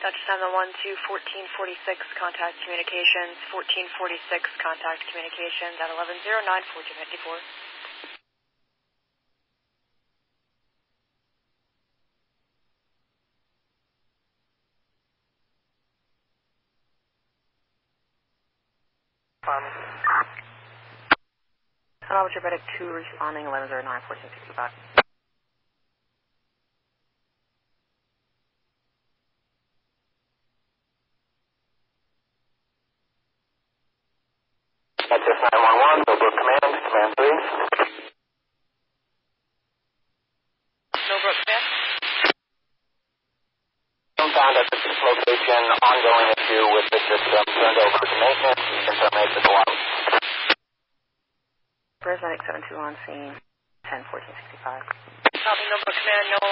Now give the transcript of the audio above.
Touchdown the 1 to 1446, contact communications, 1446, contact communications at 1109, 1454. Roger, Medic 2 responding 1109, 1465. Access 911, Millbrook Command, command please. Millbrook Command. Found at this location, ongoing issue with the system, turned over to maintenance, confirm exit alarm. Medic 72 on scene, 10-1465. Copy, Millbrook Command, no